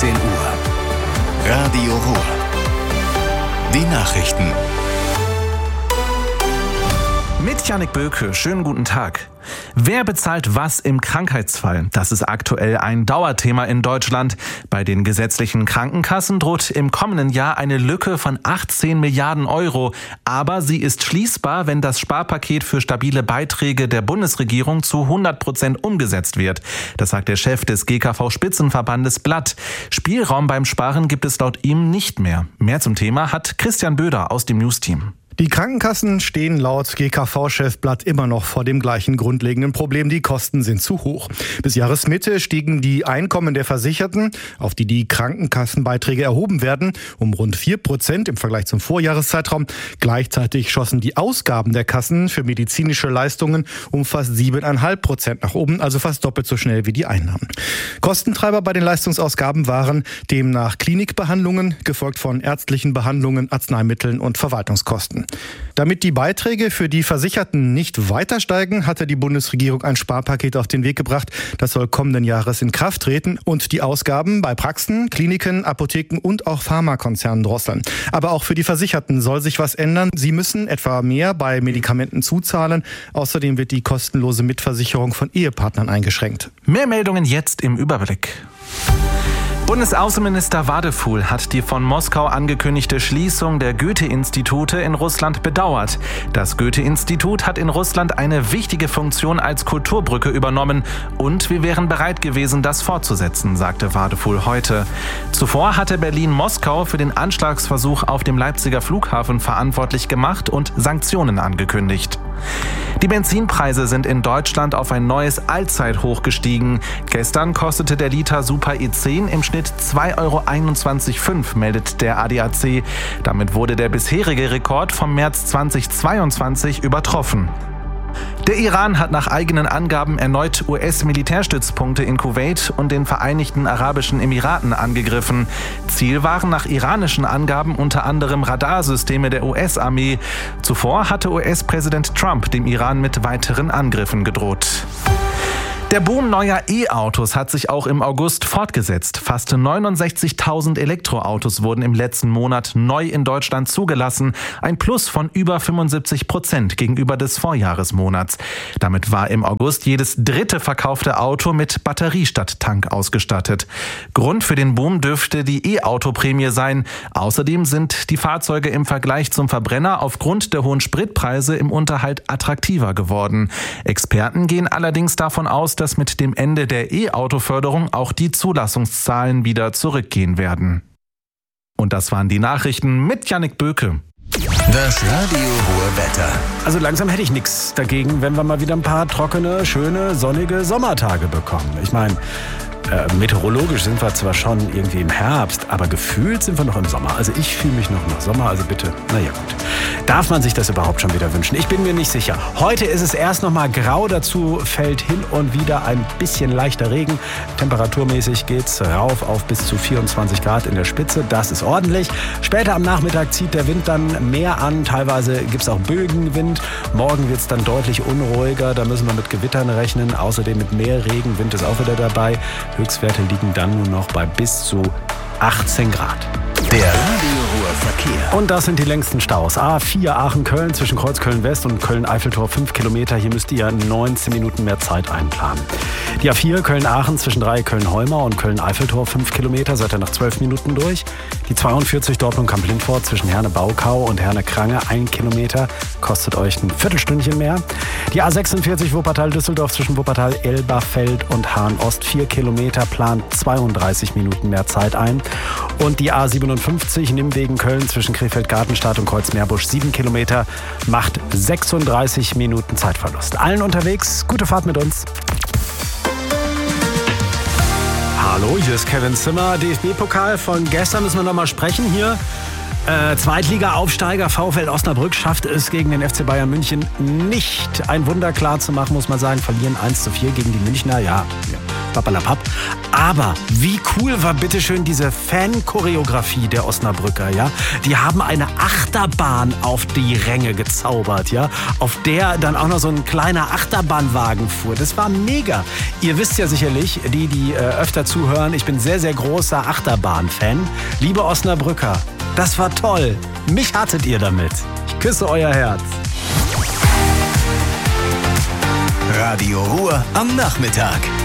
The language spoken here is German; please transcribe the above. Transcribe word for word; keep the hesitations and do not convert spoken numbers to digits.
achtzehn Uhr. Radio Ruhr. Die Nachrichten. Mit Jannik Böke, schönen guten Tag. Wer bezahlt was im Krankheitsfall? Das ist aktuell ein Dauerthema in Deutschland. Bei den gesetzlichen Krankenkassen droht im kommenden Jahr eine Lücke von achtzehn Milliarden Euro. Aber sie ist schließbar, wenn das Sparpaket für stabile Beiträge der Bundesregierung zu hundert Prozent umgesetzt wird. Das sagt der Chef des G K V-Spitzenverbandes Blatt. Spielraum beim Sparen gibt es laut ihm nicht mehr. Mehr zum Thema hat Christian Böder aus dem News-Team. Die Krankenkassen stehen laut G K V-Chef Blatt immer noch vor dem gleichen grundlegenden Problem. Die Kosten sind zu hoch. Bis Jahresmitte stiegen die Einkommen der Versicherten, auf die die Krankenkassenbeiträge erhoben werden, um rund vier Prozent im Vergleich zum Vorjahreszeitraum. Gleichzeitig schossen die Ausgaben der Kassen für medizinische Leistungen um fast sieben Komma fünf Prozent nach oben, also fast doppelt so schnell wie die Einnahmen. Kostentreiber bei den Leistungsausgaben waren demnach Klinikbehandlungen, gefolgt von ärztlichen Behandlungen, Arzneimitteln und Verwaltungskosten. Damit die Beiträge für die Versicherten nicht weiter steigen, hatte die Bundesregierung ein Sparpaket auf den Weg gebracht. Das soll kommenden Jahres in Kraft treten und die Ausgaben bei Praxen, Kliniken, Apotheken und auch Pharmakonzernen drosseln. Aber auch für die Versicherten soll sich was ändern. Sie müssen etwa mehr bei Medikamenten zuzahlen. Außerdem wird die kostenlose Mitversicherung von Ehepartnern eingeschränkt. Mehr Meldungen jetzt im Überblick. Bundesaußenminister Wadefuhl hat die von Moskau angekündigte Schließung der Goethe-Institute in Russland bedauert. Das Goethe-Institut hat in Russland eine wichtige Funktion als Kulturbrücke übernommen und wir wären bereit gewesen, das fortzusetzen, sagte Wadefuhl heute. Zuvor hatte Berlin Moskau für den Anschlagsversuch auf dem Leipziger Flughafen verantwortlich gemacht und Sanktionen angekündigt. Die Benzinpreise sind in Deutschland auf ein neues Allzeithoch gestiegen. Gestern kostete der Liter Super E zehn im Schnitt zwei Euro einundzwanzig Komma fünf, meldet der A D A C. Damit wurde der bisherige Rekord vom März zweitausendzweiundzwanzig übertroffen. Der Iran hat nach eigenen Angaben erneut U S-Militärstützpunkte in Kuwait und den Vereinigten Arabischen Emiraten angegriffen. Ziel waren nach iranischen Angaben unter anderem Radarsysteme der U S-Armee. Zuvor hatte U S-Präsident Trump dem Iran mit weiteren Angriffen gedroht. Der Boom neuer E-Autos hat sich auch im August fortgesetzt. Fast neunundsechzigtausend Elektroautos wurden im letzten Monat neu in Deutschland zugelassen. Ein Plus von über fünfundsiebzig Prozent gegenüber des Vorjahresmonats. Damit war im August jedes dritte verkaufte Auto mit Batterie statt Tank ausgestattet. Grund für den Boom dürfte die E-Auto-Prämie sein. Außerdem sind die Fahrzeuge im Vergleich zum Verbrenner aufgrund der hohen Spritpreise im Unterhalt attraktiver geworden. Experten gehen allerdings davon aus, dass mit dem Ende der E-Auto-Förderung auch die Zulassungszahlen wieder zurückgehen werden. Und das waren die Nachrichten mit Jannik Böke. Das Radio Ruhr Wetter. Also langsam hätte ich nichts dagegen, wenn wir mal wieder ein paar trockene, schöne, sonnige Sommertage bekommen. Ich meine, äh, meteorologisch sind wir zwar schon irgendwie im Herbst, aber gefühlt sind wir noch im Sommer. Also ich fühle mich noch nach Sommer, also bitte, naja gut. Darf man sich das überhaupt schon wieder wünschen? Ich bin mir nicht sicher. Heute ist es erst noch mal grau, dazu fällt hin und wieder ein bisschen leichter Regen. Temperaturmäßig geht's rauf auf bis zu vierundzwanzig Grad in der Spitze. Das ist ordentlich. Später am Nachmittag zieht der Wind dann mehr an. Teilweise gibt's auch Bögenwind. Morgen wird's dann deutlich unruhiger. Da müssen wir mit Gewittern rechnen. Außerdem mit mehr Regen. Wind ist auch wieder dabei. Höchstwerte liegen dann nur noch bei bis zu achtzehn Grad. Der Radio Ruhr Verkehr. Und das sind die längsten Staus. A vier Aachen-Köln zwischen Kreuz Köln-West und Köln-Eiffeltor fünf Kilometer. Hier müsst ihr neunzehn Minuten mehr Zeit einplanen. Die A vier Köln-Aachen zwischen drei Köln-Heumau und Köln-Eiffeltor fünf Kilometer. Seid ihr nach zwölf Minuten durch. Die zweiundvierzig Dortmund-Kamp-Lindfort zwischen Herne-Baukau und Herne-Krange ein Kilometer. Kostet euch ein Viertelstündchen mehr. Die A sechsundvierzig Wuppertal-Düsseldorf zwischen Wuppertal-Elberfeld und Hahn-Ost vier Kilometer. Plant zweiunddreißig Minuten mehr Zeit ein. Und die A siebenundfünfzig Nimwegen-Köln zwischen Krefeld-Gartenstadt und Kreuz-Meerbusch sieben Kilometer macht sechsunddreißig Minuten Zeitverlust. Allen unterwegs, gute Fahrt mit uns. Hallo, hier ist Kevin Zimmer. D F B-Pokal von gestern müssen wir noch mal sprechen hier. Äh, Zweitliga-Aufsteiger VfL Osnabrück schafft es gegen den F C Bayern München nicht ein Wunder klar zu machen, muss man sagen. Verlieren eins zu vier gegen die Münchner. Ja, Papalapap. Aber wie cool war bitteschön diese Fan-Choreografie der Osnabrücker, ja? Die haben eine Achterbahn auf die Ränge gezaubert, ja? Auf der dann auch noch so ein kleiner Achterbahnwagen fuhr. Das war mega. Ihr wisst ja sicherlich, die, die äh, öfter zuhören, ich bin sehr, sehr großer Achterbahn-Fan. Liebe Osnabrücker, das war toll. Mich hattet ihr damit. Ich küsse euer Herz. Radio Ruhr am Nachmittag.